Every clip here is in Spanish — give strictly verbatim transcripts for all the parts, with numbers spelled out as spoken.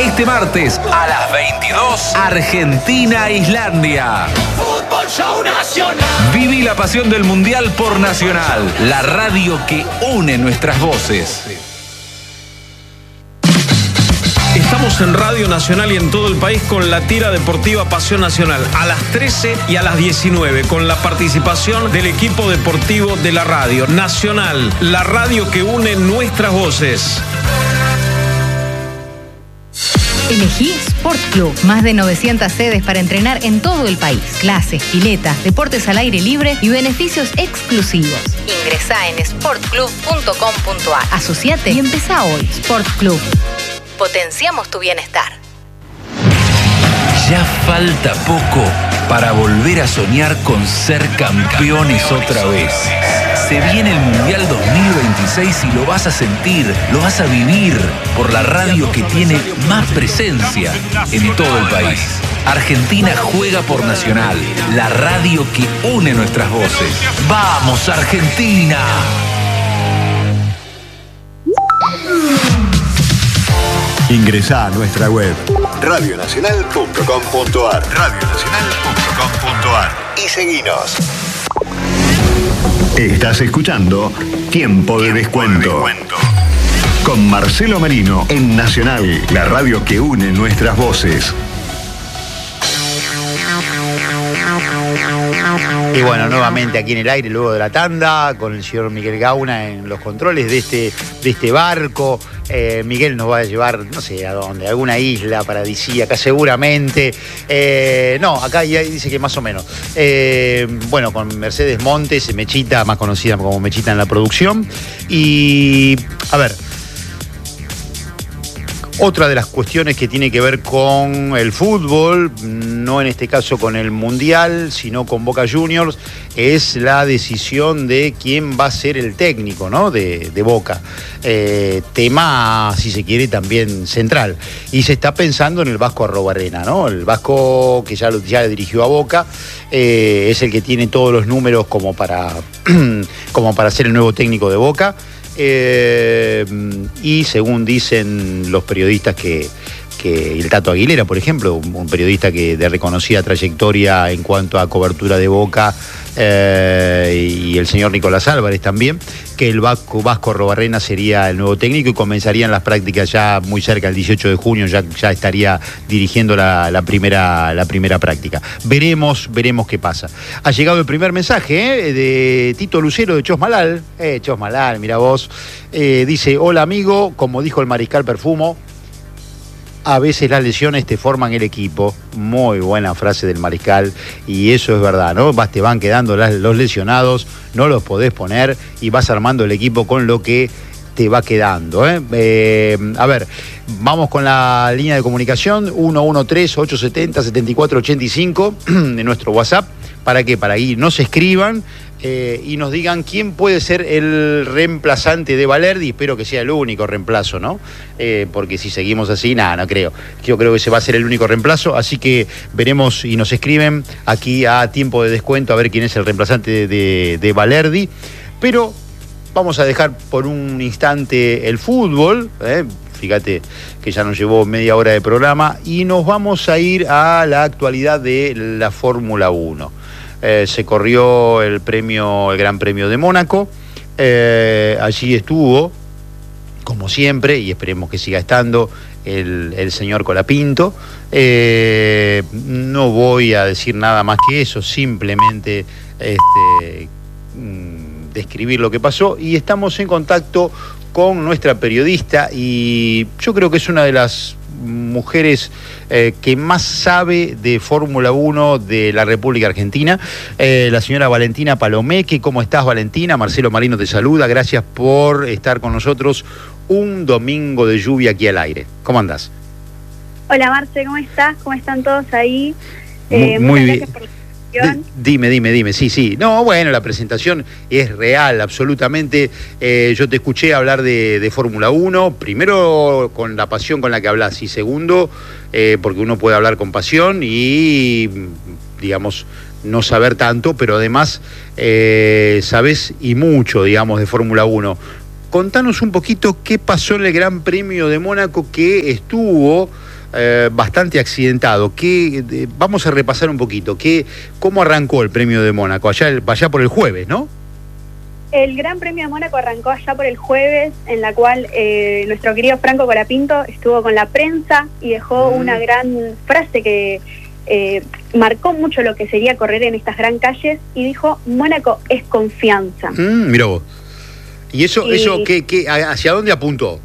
Este martes a las veintidós, Argentina-Islandia. Fútbol Show Nacional. Viví la pasión del Mundial por Nacional, la radio que une nuestras voces. Estamos en Radio Nacional y en todo el país con la tira deportiva Pasión Nacional a las trece y a las diecinueve con la participación del equipo deportivo de la radio Nacional, la radio que une nuestras voces. Elegí Sport Club. Más de novecientas sedes para entrenar en todo el país. Clases, piletas, deportes al aire libre y beneficios exclusivos. Ingresá en sport club punto com punto a r. Asociate y empezá hoy. Sport Club. Potenciamos tu bienestar. Ya falta poco para volver a soñar con ser campeones otra vez. Se viene el Mundial dos mil veintiséis y lo vas a sentir, lo vas a vivir por la radio que tiene más presencia en todo el país. Argentina juega por Nacional, la radio que une nuestras voces. ¡Vamos, Argentina! Ingresá a nuestra web radio nacional punto com punto a r radio nacional punto com punto a r y seguinos. Estás escuchando Tiempo de Descuento con Marcelo Marino en Nacional, la radio que une nuestras voces. Y bueno, nuevamente aquí en el aire, luego de la tanda, con el señor Miguel Gauna en los controles de este, de este barco. Eh, Miguel nos va a llevar, no sé a dónde, a alguna isla paradisíaca seguramente. Eh, no, acá ya dice que más o menos. Eh, bueno, con Mercedes Montes, Mechita, más conocida como Mechita en la producción. Y, a ver... Otra de las cuestiones que tiene que ver con el fútbol, no en este caso con el Mundial, sino con Boca Juniors, es la decisión de quién va a ser el técnico, ¿no? de, de Boca. Eh, tema, si se quiere, también central. Y se está pensando en el Vasco Arrobarrena, ¿no? El Vasco que ya, lo, ya dirigió a Boca, eh, es el que tiene todos los números como para, como para ser el nuevo técnico de Boca. Eh, y según dicen los periodistas que, que el Tato Aguilera, por ejemplo, un periodista que de reconocida trayectoria en cuanto a cobertura de Boca, eh, y el señor Nicolás Álvarez también, que el Vasco, Vasco Arrobarrena sería el nuevo técnico y comenzarían las prácticas ya muy cerca, el dieciocho de junio ya, ya estaría dirigiendo la, la, primera, la primera práctica. Veremos, veremos qué pasa. Ha llegado el primer mensaje eh, de Tito Lucero de Chosmalal. Eh, Chosmalal, mira vos. Eh, dice, hola amigo, como dijo el mariscal Perfumo, a veces las lesiones te forman el equipo. Muy buena frase del mariscal, y eso es verdad, ¿no? Vas, te van quedando las, los lesionados, no los podés poner y vas armando el equipo con lo que te va quedando, ¿eh? Eh, a ver, vamos con la línea de comunicación uno uno tres, ocho siete cero, siete cuatro ocho cinco de nuestro WhatsApp. ¿Para qué? Para que nos escriban eh, y nos digan quién puede ser el reemplazante de Valerdi. Espero que sea el único reemplazo, ¿no? Eh, porque si seguimos así, nada, no creo. Yo creo que ese va a ser el único reemplazo, así que veremos y nos escriben aquí a Tiempo de Descuento a ver quién es el reemplazante de, de, de Valerdi. Pero vamos a dejar por un instante el fútbol, ¿eh? Fíjate que ya nos llevó media hora de programa y nos vamos a ir a la actualidad de la Fórmula uno. Eh, se corrió el premio, el Gran Premio de Mónaco. Eh, allí estuvo, como siempre, y esperemos que siga estando, el, el señor Colapinto. Eh, no voy a decir nada más que eso, simplemente este, describir lo que pasó. Y estamos en contacto con nuestra periodista, y yo creo que es una de las mujeres eh, que más sabe de Fórmula uno de la República Argentina, eh, la señora Valentina Palomeque. ¿Cómo estás, Valentina? Marcelo Marino te saluda, gracias por estar con nosotros un domingo de lluvia aquí al aire. ¿Cómo andás? Hola, Marce, ¿cómo estás? ¿Cómo están todos ahí? Eh, muy, muy bien. Por... Dime, dime, dime, sí, sí. No, bueno, la presentación es real, absolutamente. Eh, yo te escuché hablar de, de Fórmula uno, primero con la pasión con la que hablas, y segundo, eh, porque uno puede hablar con pasión y, digamos, no saber tanto, pero además eh, sabes y mucho, digamos, de Fórmula uno. Contanos un poquito qué pasó en el Gran Premio de Mónaco, que estuvo eh, bastante accidentado. ¿Qué, de, vamos a repasar un poquito. ¿Qué, ¿Cómo arrancó el Premio de Mónaco? Allá, allá por el jueves, ¿no? El Gran Premio de Mónaco arrancó allá por el jueves, en la cual eh, nuestro querido Franco Colapinto estuvo con la prensa y dejó mm. una gran frase que eh, marcó mucho lo que sería correr en estas gran calles, y dijo: Mónaco es confianza. Mm, mirá vos. ¿Y eso, y, eso ¿qué, qué, hacia dónde apuntó?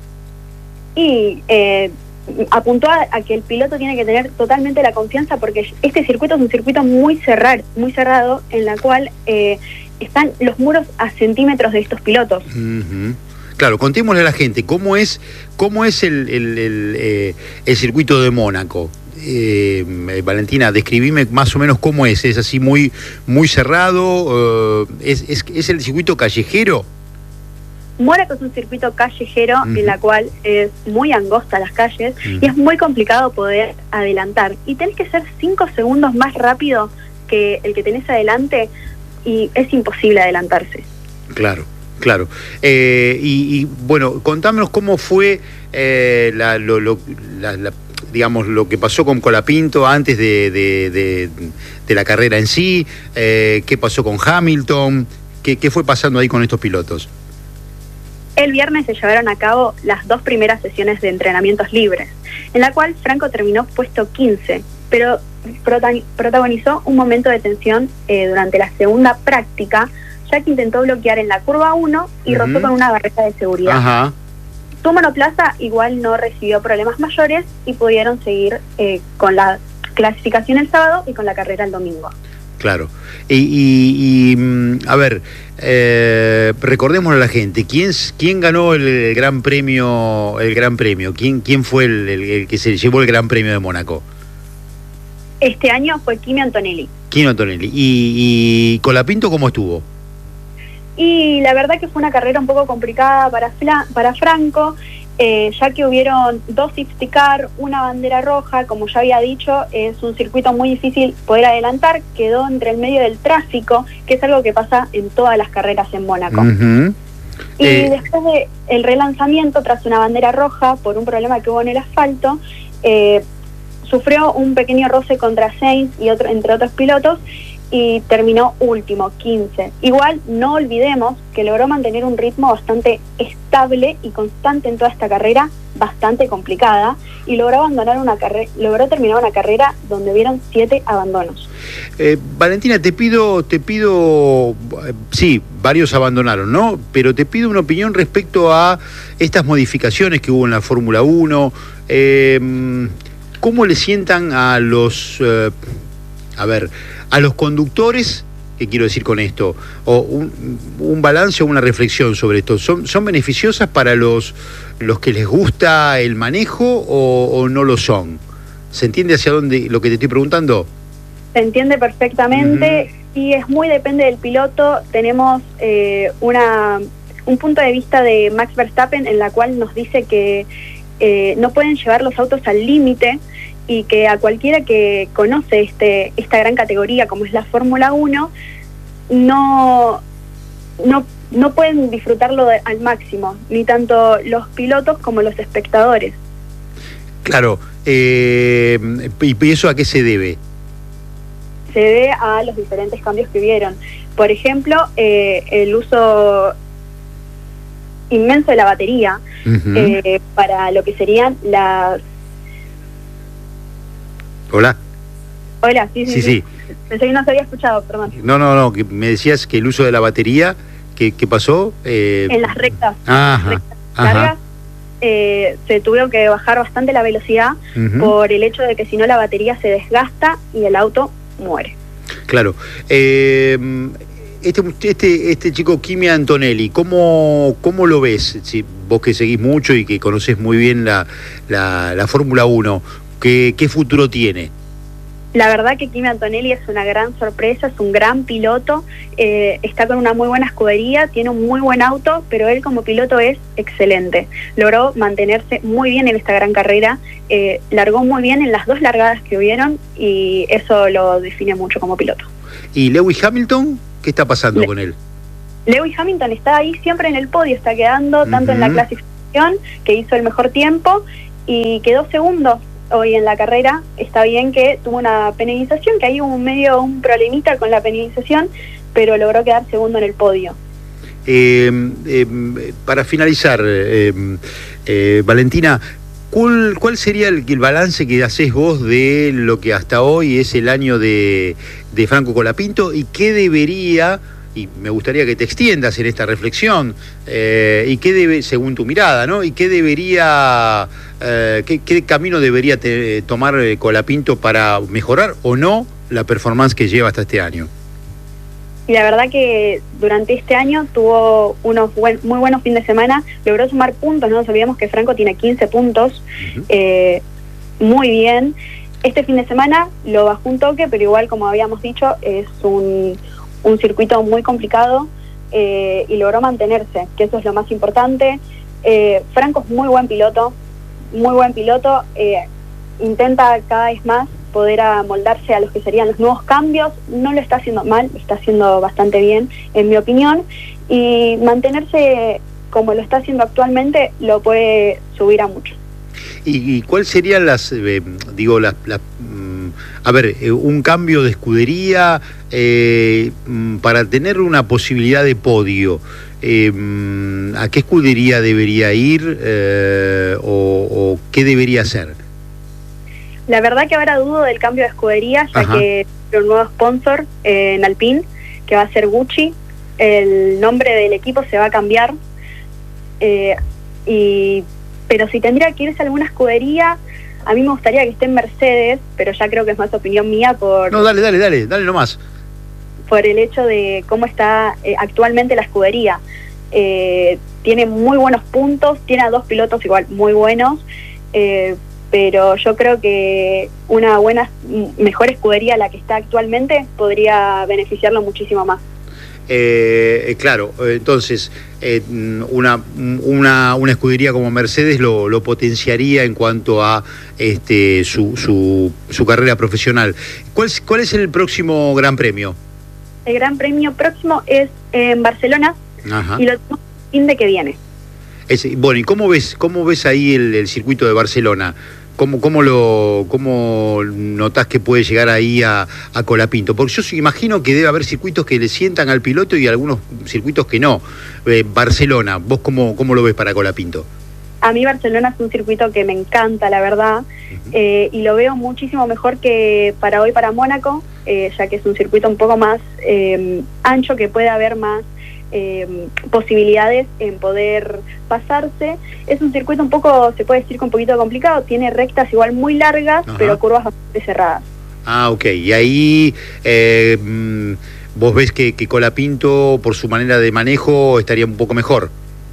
Y eh, apuntó a, a que el piloto tiene que tener totalmente la confianza, porque este circuito es un circuito muy cerrado, muy cerrado, en la cual eh, están los muros a centímetros de estos pilotos. Uh-huh. Claro, contémosle a la gente cómo es cómo es el, el, el, eh, el circuito de Mónaco. Eh, Valentina, describime más o menos cómo es. ¿Es así muy muy cerrado? Uh, ¿es, es, ¿Es el circuito callejero? Mónaco es un circuito callejero, uh-huh, en la cual es muy angosta las calles, uh-huh, y es muy complicado poder adelantar. Y tenés que ser cinco segundos más rápido que el que tenés adelante, y es imposible adelantarse. Claro, claro. Eh, y, y bueno, contámonos cómo fue eh, la, lo, lo, la, la, digamos, lo que pasó con Colapinto antes de, de, de, de la carrera en sí, eh, qué pasó con Hamilton, qué, qué fue pasando ahí con estos pilotos. El viernes se llevaron a cabo las dos primeras sesiones de entrenamientos libres, en la cual Franco terminó puesto quince, pero protagonizó un momento de tensión eh, durante la segunda práctica, ya que intentó bloquear en la curva uno y uh-huh, rozó con una barrera de seguridad. Ajá. Su monoplaza igual no recibió problemas mayores y pudieron seguir eh, con la clasificación el sábado y con la carrera el domingo. Claro. Y, y, y a ver, eh, recordémosle a la gente, ¿quién, quién ganó el, el gran premio? El gran premio, ¿quién, quién fue el, el, el que se llevó el Gran Premio de Mónaco? Este año fue Kimi Antonelli. Kimi Antonelli. ¿Y, y Colapinto cómo estuvo? Y la verdad que fue una carrera un poco complicada para, Fla, para Franco, eh, ya que hubieron dos safety car, una bandera roja. Como ya había dicho, es un circuito muy difícil poder adelantar, quedó entre el medio del tráfico, que es algo que pasa en todas las carreras en Mónaco. Uh-huh. Y eh... después del relanzamiento, tras una bandera roja, por un problema que hubo en el asfalto, eh, sufrió un pequeño roce contra Sainz y otro, entre otros pilotos, y terminó último, quince. Igual no olvidemos que logró mantener un ritmo bastante estable y constante en toda esta carrera, bastante complicada, y logró abandonar una carrera, logró terminar una carrera donde hubieron siete abandonos. Eh, Valentina, te pido, te pido, sí, varios abandonaron, ¿no? Pero te pido una opinión respecto a estas modificaciones que hubo en la Fórmula uno. Eh, ¿Cómo le sientan a los, eh, a ver, a los conductores? ¿Qué quiero decir con esto? O un, un balance o una reflexión sobre esto. ¿Son, son beneficiosas para los, los que les gusta el manejo o, o no lo son? ¿Se entiende hacia dónde lo que te estoy preguntando? Se entiende perfectamente, uh-huh, y es muy depende del piloto. Tenemos eh, una, un punto de vista de Max Verstappen, en la cual nos dice que eh, no pueden llevar los autos al límite, y que a cualquiera que conoce este esta gran categoría como es la Fórmula uno, no, no, no pueden disfrutarlo de, al máximo, ni tanto los pilotos como los espectadores. Claro, eh, ¿y eso a qué se debe? Se debe a los diferentes cambios que hubieron. Por ejemplo, eh, el uso inmenso de la batería, uh-huh, eh, para lo que serían las... Hola. Hola, sí, sí, sí, sí. sí. Pensé que no se había escuchado, perdón. No, no, no, que me decías que el uso de la batería, ¿qué, qué pasó? Eh... En las rectas, ajá, rectas largas, eh, se tuvieron que bajar bastante la velocidad, uh-huh, por el hecho de que si no la batería se desgasta y el auto muere. Claro. Eh, este, este, este chico Kimi Antonelli, ¿cómo, cómo lo ves? Si vos que seguís mucho y que conocés muy bien la, la, la Fórmula uno, ¿Qué, ¿qué futuro tiene? La verdad que Kimi Antonelli es una gran sorpresa, es un gran piloto, eh, está con una muy buena escudería, tiene un muy buen auto, pero él como piloto es excelente. Logró mantenerse muy bien en esta gran carrera, eh, largó muy bien en las dos largadas que hubieron, y eso lo define mucho como piloto. ¿Y Lewis Hamilton? ¿Qué está pasando Le con él? Lewis Hamilton está ahí siempre en el podio, está quedando, uh-huh, tanto en la clasificación, que hizo el mejor tiempo, y quedó segundo hoy en la carrera. Está bien que tuvo una penalización, que hay un medio un problemita con la penalización, pero logró quedar segundo en el podio. Eh, eh, para finalizar, eh, eh, Valentina, ¿cuál, cuál sería el, el balance que haces vos de lo que hasta hoy es el año de, de Franco Colapinto y qué debería, y me gustaría que te extiendas en esta reflexión, eh, y qué debe, según tu mirada, ¿no? Y qué debería, eh, qué, qué camino debería te, tomar Colapinto para mejorar o no la performance que lleva hasta este año? Y la verdad que durante este año tuvo unos buen, muy buenos fines de semana, logró sumar puntos, no nos olvidemos que Franco tiene quince puntos, uh-huh. eh, muy bien. Este fin de semana lo bajó un toque, pero igual, como habíamos dicho, es un, un circuito muy complicado, eh, y logró mantenerse, que eso es lo más importante. Eh, Franco es muy buen piloto, muy buen piloto, eh, intenta cada vez más poder amoldarse a los que serían los nuevos cambios. No lo está haciendo mal, lo está haciendo bastante bien, en mi opinión, y mantenerse como lo está haciendo actualmente lo puede subir a mucho. ¿Y, y cuál serían las, eh, digo, las, las mm, a ver, eh, un cambio de escudería eh, mm, para tener una posibilidad de podio? Eh, ¿A qué escudería debería ir eh, o, o qué debería hacer? La verdad que ahora dudo del cambio de escudería, ya Ajá. que hay un nuevo sponsor eh, en Alpine, que va a ser Gucci. El nombre del equipo se va a cambiar, eh, y pero si tendría que irse a alguna escudería, a mí me gustaría que esté en Mercedes, pero ya creo que es más opinión mía por... No, dale, dale, dale, dale nomás. Por el hecho de cómo está eh, actualmente la escudería. Eh, tiene muy buenos puntos, tiene a dos pilotos igual muy buenos, eh, pero yo creo que una buena, mejor escudería a la que está actualmente podría beneficiarlo muchísimo más. Eh, claro, entonces eh, una, una, una escudería como Mercedes lo, lo potenciaría en cuanto a este, su, su, su carrera profesional. ¿Cuál, ¿Cuál es el próximo Gran Premio? El Gran Premio próximo es en Barcelona. Ajá. Y lo tenemos el fin de que viene. Es, bueno, ¿y cómo ves, cómo ves ahí el, el circuito de Barcelona? ¿Cómo, cómo, lo, ¿Cómo notás que puede llegar ahí a, a Colapinto? Porque yo imagino que debe haber circuitos que le sientan al piloto y algunos circuitos que no. Eh, Barcelona, ¿vos cómo, cómo lo ves para Colapinto? A mí Barcelona es un circuito que me encanta, la verdad, uh-huh. eh, y lo veo muchísimo mejor que para hoy para Mónaco, eh, ya que es un circuito un poco más eh, ancho, que puede haber más Eh, posibilidades en poder pasarse. Es un circuito un poco, se puede decir que un poquito complicado, tiene rectas igual muy largas, Ajá. pero curvas bastante cerradas. Ah, ok, y ahí eh, vos ves que, que Colapinto, por su manera de manejo, estaría un poco mejor.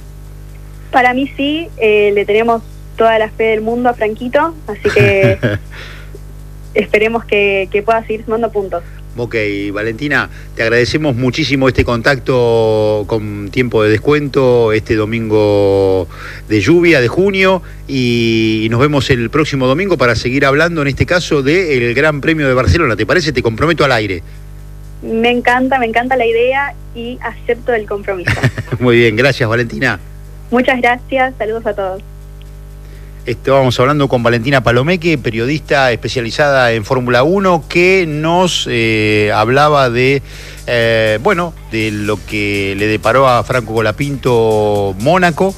Para mí sí, eh, le tenemos toda la fe del mundo a Franquito, así que esperemos que, que pueda seguir sumando puntos. Ok, Valentina, te agradecemos muchísimo este contacto con tiempo de descuento, este domingo de lluvia de junio, y nos vemos el próximo domingo para seguir hablando, en este caso, del Gran Premio de Barcelona. ¿Te parece? Te comprometo al aire. Me encanta, me encanta la idea y acepto el compromiso. Muy bien, gracias, Valentina. Muchas gracias, saludos a todos. Estábamos hablando con Valentina Palomeque, periodista especializada en Fórmula uno, que nos eh, hablaba de, eh, bueno, de lo que le deparó a Franco Colapinto Mónaco,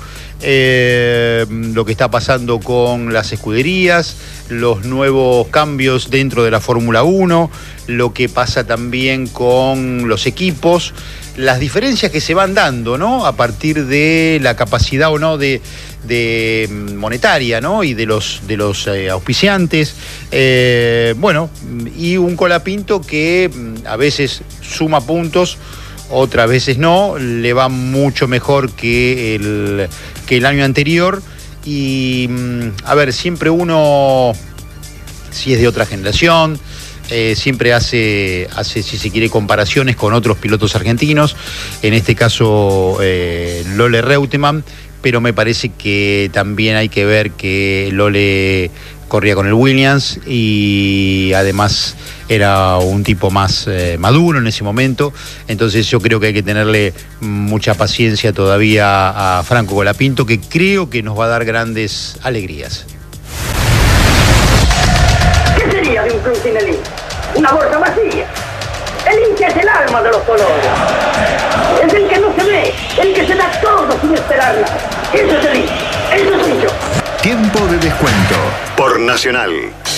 eh, lo que está pasando con las escuderías, los nuevos cambios dentro de la Fórmula uno, lo que pasa también con los equipos, las diferencias que se van dando, ¿no? A partir de la capacidad o no de, de monetaria, ¿no? Y de los de los eh, auspiciantes. Eh, bueno, y un Colapinto que a veces suma puntos, otras veces no, le va mucho mejor que el, que el año anterior. Y, a ver, siempre uno, si es de otra generación, Eh, siempre hace, hace, si se quiere, comparaciones con otros pilotos argentinos, en este caso eh, Lole Reutemann, pero me parece que también hay que ver que Lole corría con el Williams y además era un tipo más eh, maduro en ese momento, entonces yo creo que hay que tenerle mucha paciencia todavía a Franco Colapinto, que creo que nos va a dar grandes alegrías. sería de un club sin el hincha? Una bolsa vacía. El hincha es el alma de los colores. Es el que no se ve, el que se da todo sin esperar nada. Eso es el hincha. Eso soy yo. Tiempo de descuento por Nacional.